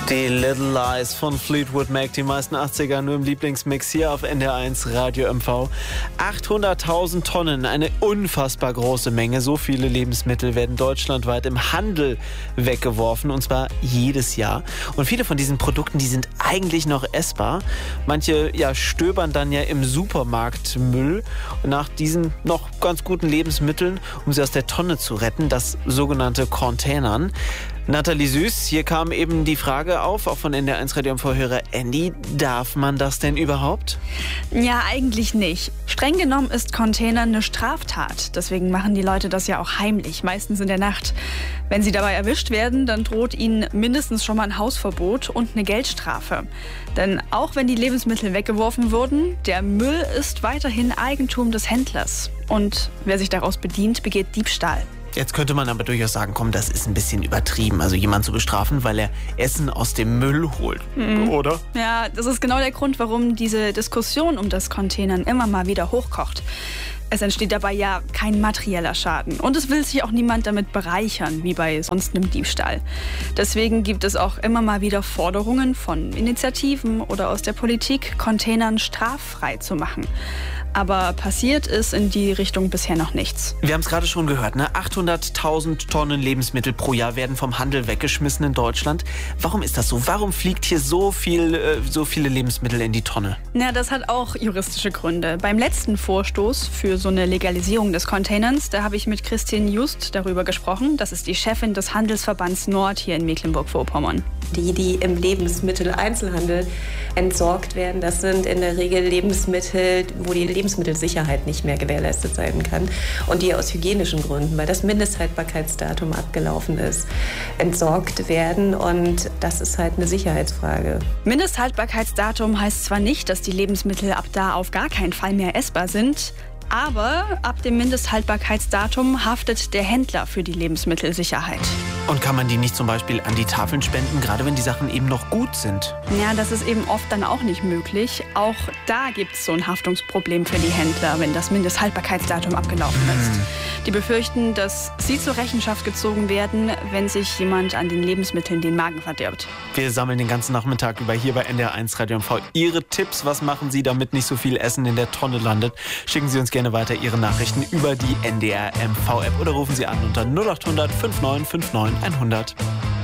Die Little Lies von Fleetwood Mac, die meisten 80er nur im Lieblingsmix hier auf NDR1 Radio MV. 800.000 Tonnen, eine unfassbar große Menge. So viele Lebensmittel werden deutschlandweit im Handel weggeworfen, und zwar jedes Jahr. Und viele von diesen Produkten, die sind eigentlich noch essbar. Manche stöbern dann im Supermarktmüll nach diesen noch ganz guten Lebensmitteln, um sie aus der Tonne zu retten, das sogenannte Containern. Nathalie Süß, hier kam eben die Frage auf, auch von NDR1 Radio MV-Hörer Andy, darf man das denn überhaupt? Ja, eigentlich nicht. Streng genommen ist Containern eine Straftat. Deswegen machen die Leute das ja auch heimlich, meistens in der Nacht. Wenn sie dabei erwischt werden, dann droht ihnen mindestens schon mal ein Hausverbot und eine Geldstrafe. Denn auch wenn die Lebensmittel weggeworfen wurden, der Müll ist weiterhin Eigentum des Händlers. Und wer sich daraus bedient, begeht Diebstahl. Jetzt könnte man aber durchaus sagen, komm, das ist ein bisschen übertrieben, also jemanden zu bestrafen, weil er Essen aus dem Müll holt, oder? Ja, das ist genau der Grund, warum diese Diskussion um das Containern immer mal wieder hochkocht. Es entsteht dabei ja kein materieller Schaden. Und es will sich auch niemand damit bereichern, wie bei sonst einem Diebstahl. Deswegen gibt es auch immer mal wieder Forderungen von Initiativen oder aus der Politik, Containern straffrei zu machen. Aber passiert ist in die Richtung bisher noch nichts. Wir haben es gerade schon gehört, 800.000 Tonnen Lebensmittel pro Jahr werden vom Handel weggeschmissen in Deutschland. Warum ist das so? Warum fliegt hier so viele Lebensmittel in die Tonne? Na, das hat auch juristische Gründe. Beim letzten Vorstoß für so eine Legalisierung des Containerns, da habe ich mit Christine Just darüber gesprochen. Das ist die Chefin des Handelsverbands Nord hier in Mecklenburg-Vorpommern. Die im Lebensmitteleinzelhandel entsorgt werden, das sind in der Regel Lebensmittel, wo die Lebensmittelsicherheit nicht mehr gewährleistet sein kann und die aus hygienischen Gründen, weil das Mindesthaltbarkeitsdatum abgelaufen ist, entsorgt werden, und das ist halt eine Sicherheitsfrage. Mindesthaltbarkeitsdatum heißt zwar nicht, dass die Lebensmittel ab da auf gar keinen Fall mehr essbar sind, aber ab dem Mindesthaltbarkeitsdatum haftet der Händler für die Lebensmittelsicherheit. Und kann man die nicht zum Beispiel an die Tafeln spenden, gerade wenn die Sachen eben noch gut sind? Ja, das ist eben oft dann auch nicht möglich. Auch da gibt es so ein Haftungsproblem für die Händler, wenn das Mindesthaltbarkeitsdatum abgelaufen ist. Die befürchten, dass sie zur Rechenschaft gezogen werden, wenn sich jemand an den Lebensmitteln den Magen verdirbt. Wir sammeln den ganzen Nachmittag über hier bei NDR1 Radio MV Ihre Tipps. Was machen Sie, damit nicht so viel Essen in der Tonne landet? Schicken Sie uns gerne weiter Ihre Nachrichten über die NDR MV App oder rufen Sie an unter 0800 5959 100.